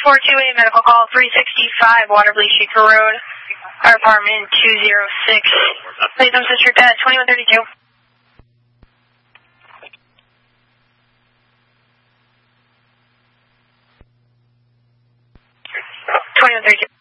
428 medical call 365 Waterloo Shaker Road. Fire Department 206. Please, I'm Sister Dad, 2132. 2132.